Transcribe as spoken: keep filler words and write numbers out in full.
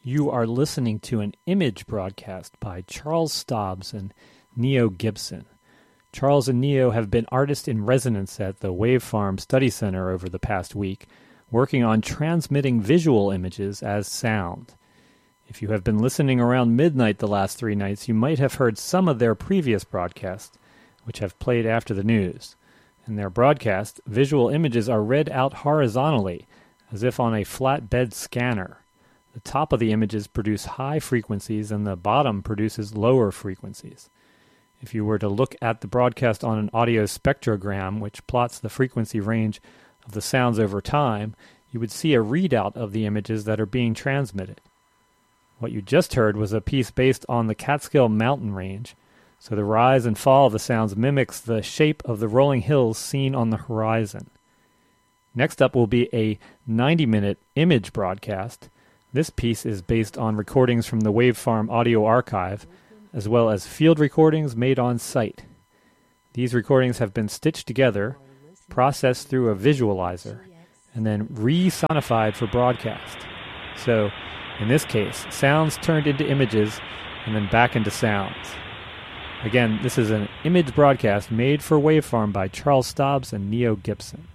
You are listening to an image broadcast by Charles Stobbs and Neo Gibson. Charles and Neo have been artists in residence at the Wavefarm Study Center over the past week, working on transmitting visual images as sound. If you have been listening around midnight the last three nights, you might have heard some of their previous broadcasts, which have played after the news. In their broadcast, visual images are read out horizontally, as if on a flatbed scanner. The top of the images produce high frequencies and the bottom produces lower frequencies. If you were to look at the broadcast on an audio spectrogram, which plots the frequency range of the sounds over time, you would see a readout of the images that are being transmitted. What you just heard was a piece based on the Catskill mountain range, so the rise and fall of the sounds mimics the shape of the rolling hills seen on the horizon. Next up will be a ninety-minute image broadcast. This piece is based on recordings from the Wavefarm Audio Archive, as well as field recordings made on site. These recordings have been stitched together, processed through a visualizer, and then re-sonified for broadcast. So, in this case, sounds turned into images and then back into sounds. Again, this is an image broadcast made for Wavefarm by Charles Stobbs and Neo Gibson.